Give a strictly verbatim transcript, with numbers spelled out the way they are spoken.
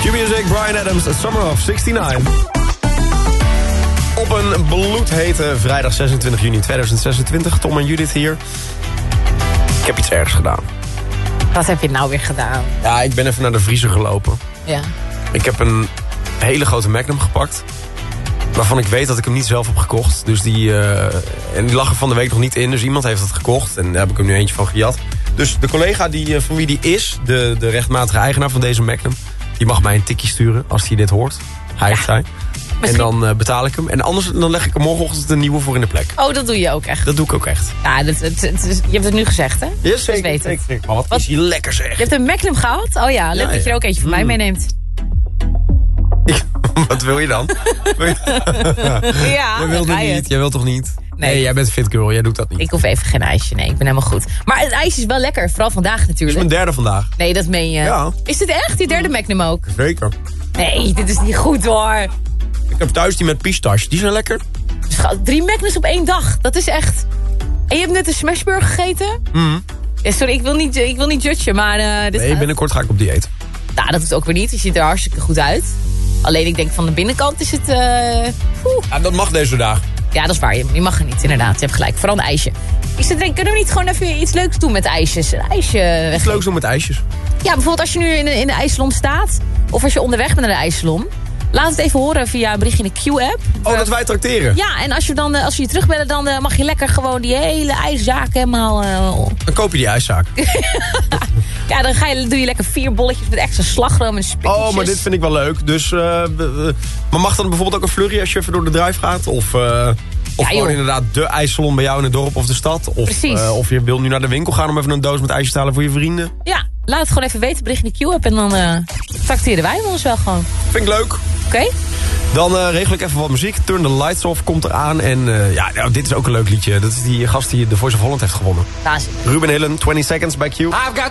Q-Music, Bryan Adams, Summer of zesennegentig. Op een bloedhete vrijdag zesentwintig juni tweeduizend zesentwintig. Tom en Judith hier. Ik heb iets ergs gedaan. Wat heb je nou weer gedaan? Ja, ik ben even naar de vriezer gelopen. Ja. Ik heb een hele grote Magnum gepakt. Waarvan ik weet dat ik hem niet zelf heb gekocht. Dus die, uh, en die lag er van de week nog niet in. Dus iemand heeft het gekocht. En daar heb ik er nu eentje van gejat. Dus de collega die, van wie die is, de, de rechtmatige eigenaar van deze Magnum, die mag mij een tikje sturen als hij dit hoort. Hij heeft hij. En dan uh, betaal ik hem. En anders dan leg ik er morgenochtend een nieuwe voor in de plek. Oh, dat doe je ook echt? Dat doe ik ook echt. Ja, dat, het, het is, je hebt het nu gezegd, hè? Ja, zeker. Dus weet het. Maar wat, wat is hier lekker zeg. Je hebt een Magnum gehad? Oh ja, leuk ja, dat je er ook eentje van mm. mij meeneemt. Wat wil je dan? Wil je... ja, jij wilt het niet. Jij wilt toch niet? Nee. nee, jij bent fit girl. Jij doet dat niet. Ik hoef even geen ijsje. Nee, ik ben helemaal goed. Maar het ijsje is wel lekker. Vooral vandaag natuurlijk. Het is mijn derde vandaag. Nee, dat meen je. Ja. Is dit echt? Die derde Magnum ook? Zeker. Nee, dit is niet goed hoor. Ik heb thuis die met pistache. Die zijn lekker. Drie Magnums op één dag. Dat is echt... En je hebt net een smashburger gegeten? Mm. Ja, sorry, ik wil niet, ik wil niet judgen, maar... Uh, dit nee, gaat... binnenkort ga ik op dieet. Nou, dat is ook weer niet. Je ziet er hartstikke goed uit. Alleen ik denk van de binnenkant is het... Uh... Ja, dat mag deze dagen. Ja, dat is waar. Je, je mag er niet, inderdaad. Je hebt gelijk. Vooral een ijsje. Ik zit denk, kunnen we niet gewoon even iets leuks doen met ijsjes? Een ijsje... Iets leuks doen met ijsjes? Ja, bijvoorbeeld als je nu in de, in de ijssalon staat... of als je onderweg bent naar de ijssalon... laat het even horen via een berichtje in de Q-app. Oh, dat wij trakteren? Ja, en als je, dan, als je je terugbellen... dan uh, mag je lekker gewoon die hele ijszaak helemaal... Uh... Dan koop je die ijszaak. Ja, dan ga je, doe je lekker vier bolletjes met extra slagroom en spikjes. Oh, maar dit vind ik wel leuk. Dus, uh, uh, maar mag dan bijvoorbeeld ook een flurry als je even door de drive gaat? Of, uh, of ja, gewoon inderdaad de ijssalon bij jou in het dorp of de stad? Of, Precies. Uh, of je wil nu naar de winkel gaan om even een doos met ijsjes te halen voor je vrienden? Ja, laat het gewoon even weten, bericht in de Q-app. En dan uh, tracteren wij ons wel gewoon. Vind ik leuk. Oké. Okay. Dan uh, regel ik even wat muziek. Turn the Lights Off komt eraan. En uh, ja, nou, dit is ook een leuk liedje. Dat is die gast die de Voice of Holland heeft gewonnen. Naast. Ruben Hillen, twenty seconds bij Q. I've got